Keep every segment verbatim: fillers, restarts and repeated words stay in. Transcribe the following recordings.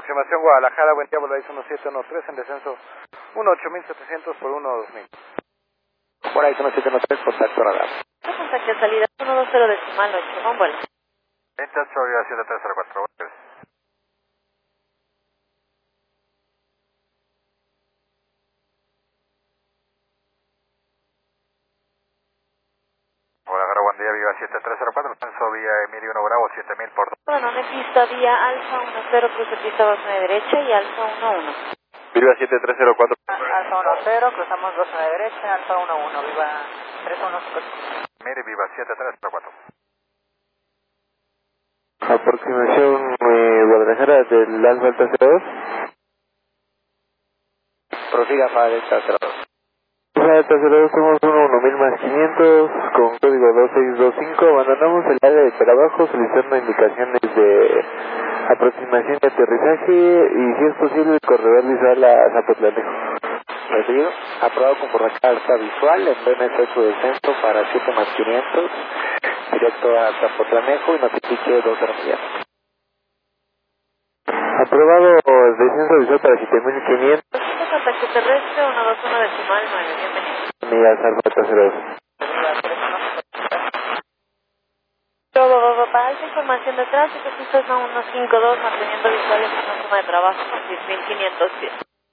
Aproximación Guadalajara, buen día, Volaris uno siete uno tres, en descenso uno ocho mil setecientos por uno dos mil. Volaris uno siete uno tres, contacto radar. Contacto de salida uno dos cero decimal ocho, con vuelo. veinte ocho siete tres cero cuatro, Guadalajara, buen día, Viva siete tres cero cuatro, descenso vía Emilio uno Bravo, siete mil por dos. Bueno, de pista vía Alfa uno cero, cruce pista dos nueve derecha y Alfa uno uno. Viva siete tres cero cuatro. Alfa uno cero, cruzamos dos nueve derecha, Alfa uno uno, Viva tres uno cinco. Mire, Viva siete tres cero cuatro. Aproximación eh, Guadalajara del Alfa Alta cero dos. Prosiga para Delta cero dos. Alfa Alta cero dos, somos uno uno mil más quinientos con código dos seis dos cinco. Abandonamos el área de trabajo solicitando indicaciones de aproximación y aterrizaje y si es posible el corredor visual a Zapotlanejo. Recibido. Aprobado conforme a carta visual en B M C su descenso para siete más quinientos. Directo a Zapotlanejo y notifique dos millas. Aprobado el descenso visual para siete mil quinientos. Contacto terrestre uno dos uno decimal nueve, bienvenido. Millas Alfa Alta cero dos. Todo para esta información de tránsito, Cessna uno cinco dos, manteniendo visuales en una zona de trabajo con seis mil quinientos pies.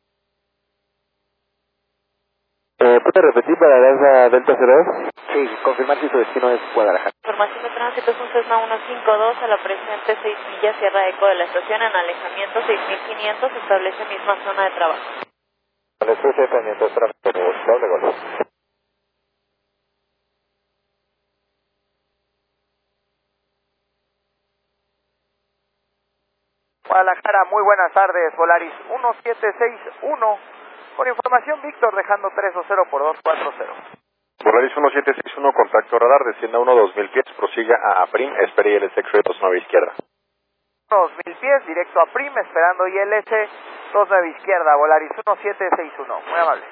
Eh, ¿Puede repetir para el Alfa Delta cero dos? Sí, confirmar si su destino es Guadalajara. Información de tránsito es un Cessna uno cinco dos a la presente seis millas, Sierra Eco de la estación en alejamiento seis mil quinientos, establece misma zona de trabajo. Con el cruce pendiente de tráfico, doble gol. Guadalajara, muy buenas tardes, Volaris uno siete seis uno, con información Víctor dejando tres dos cero por dos cuatro cero. Volaris uno siete seis uno, contacto radar, descienda uno dos mil pies, prosiga a APRIM, espere I L S X dos nueve izquierda. dos mil pies, directo a Prim, esperando I L S dos nueve izquierda, Volaris uno siete seis uno, muy amable.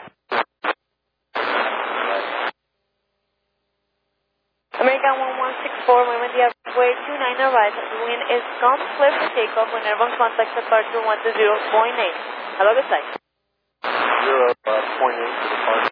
American one one six four, Women the way two nine arrives, wind is calm, clear for takeoff when everyone contacts departure one two zero point eight. Have a good flight. zero point eight to depart.